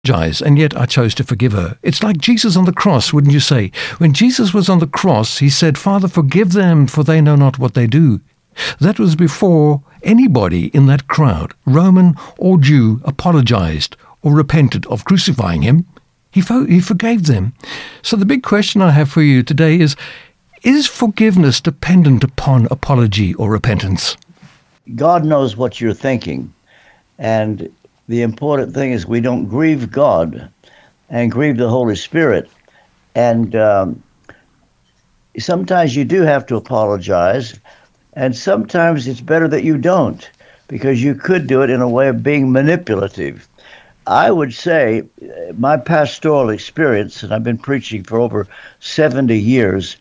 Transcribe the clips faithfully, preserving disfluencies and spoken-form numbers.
apologize, and yet I chose to forgive her. It's like Jesus on the cross, wouldn't you say? When Jesus was on the cross, he said, Father, forgive them, for they know not what they do. That was before anybody in that crowd, Roman or Jew, apologized or repented of crucifying him. He, fo- he forgave them. So the big question I have for you today is, is forgiveness dependent upon apology or repentance? God knows what you're thinking. And the important thing is we don't grieve God and grieve the Holy Spirit. And um, sometimes you do have to apologize. And sometimes it's better that you don't, because you could do it in a way of being manipulative. I would say my pastoral experience, and I've been preaching for over seventy years,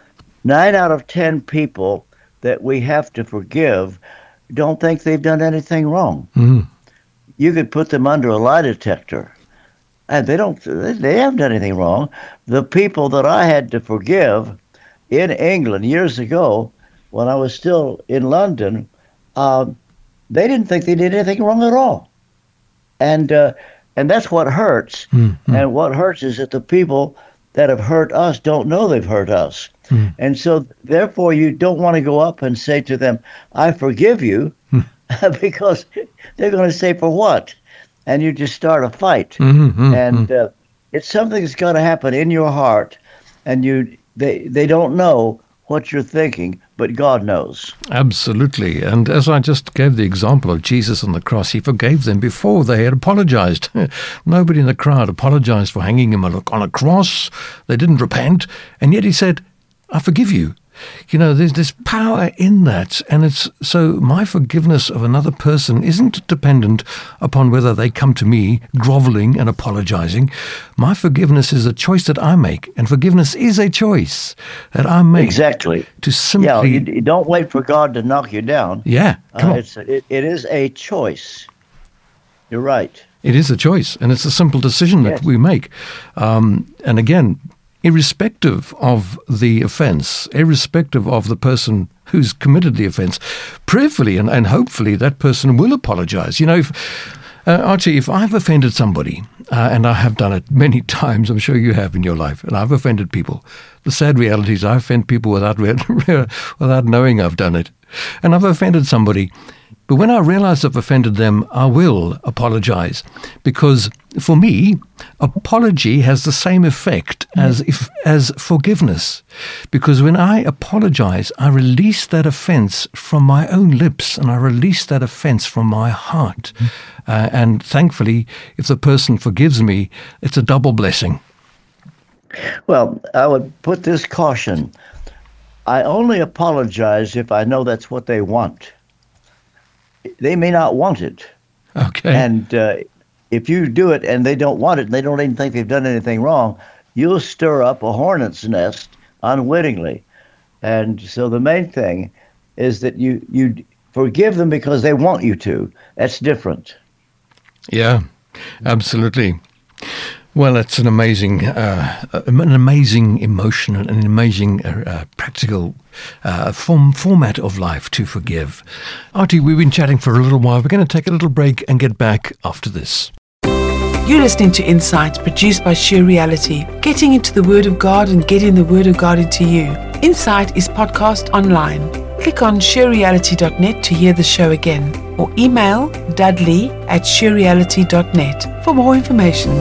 nine out of ten people that we have to forgive don't think they've done anything wrong. Mm. You could put them under a lie detector, and they don't. They haven't done anything wrong. The people that I had to forgive in England years ago, when I was still in London, uh, they didn't think they did anything wrong at all. And uh, and that's what hurts. Mm-hmm. And what hurts is that the people that have hurt us don't know they've hurt us. Mm. And so, therefore, you don't want to go up and say to them, I forgive you, mm. because they're going to say, for what? And you just start a fight. Mm-hmm, and mm. Uh, it's something that's got to happen in your heart, and you they they don't know what you're thinking, but God knows. Absolutely. And as I just gave the example of Jesus on the cross, he forgave them before they had apologized. Nobody in the crowd apologized for hanging him on a cross. They didn't repent. And yet he said, I forgive you. You know, there's this power in that. And it's so my forgiveness of another person isn't dependent upon whether they come to me groveling and apologizing. My forgiveness is a choice that I make. And forgiveness is a choice that I make. Exactly. To simply... Yeah, you, you don't wait for God to knock you down. Yeah, come uh, on. It's, it, it is a choice. You're right. It is a choice. And it's a simple decision that yes. we make. Um, and again... irrespective of the offence, irrespective of the person who's committed the offence, prayerfully and, and hopefully that person will apologise. You know, if, uh, Archie, if I've offended somebody, uh, and I have done it many times, I'm sure you have in your life, and I've offended people, the sad reality is I offend people without without knowing I've done it. And I've offended somebody, but when I realise I've offended them, I will apologise, because for me, apology has the same effect as if as forgiveness. Because when I apologise, I release that offence from my own lips, and I release that offence from my heart. Mm. Uh, and thankfully, if the person forgives me, it's a double blessing. Well, I would put this caution. I only apologize if I know that's what they want. They may not want it. Okay. And uh, if you do it and they don't want it, and they don't even think they've done anything wrong, you'll stir up a hornet's nest unwittingly. And so the main thing is that you, you forgive them because they want you to. That's different. Yeah, absolutely. Well, it's an amazing, uh, an amazing emotion and an amazing uh, practical uh, form format of life to forgive. Artie, we've been chatting for a little while. We're going to take a little break and get back after this. You're listening to Insight, produced by Sheer Reality, getting into the Word of God and getting the Word of God into you. Insight is podcast online. Click on sheer reality dot net to hear the show again, or email dudley at sheer reality dot net for more information.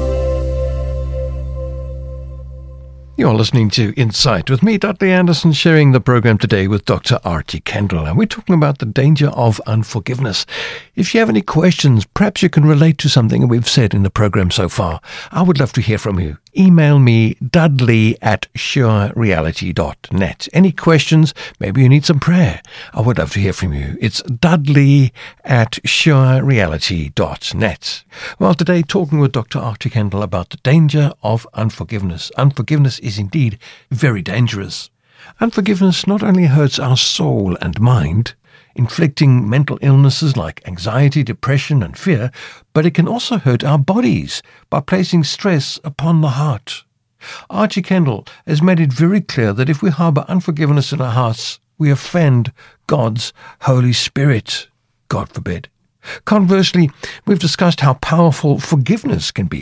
You're listening to Insight with me, Dudley Anderson, sharing the program today with Doctor Archie Kendall, and we're talking about the danger of unforgiveness. If you have any questions, perhaps you can relate to something we've said in the program so far, I would love to hear from you. Email me, dudley at sheer reality dot net. Any questions? Maybe you need some prayer. I would love to hear from you. It's dudley at sheer reality dot net. Well, today talking with Doctor Archie Kendall about the danger of unforgiveness. Unforgiveness is indeed very dangerous. Unforgiveness not only hurts our soul and mind, inflicting mental illnesses like anxiety, depression, and fear, but it can also hurt our bodies by placing stress upon the heart. Archie Kendall has made it very clear that if we harbour unforgiveness in our hearts, we offend God's Holy Spirit. God forbid. Conversely, we've discussed how powerful forgiveness can be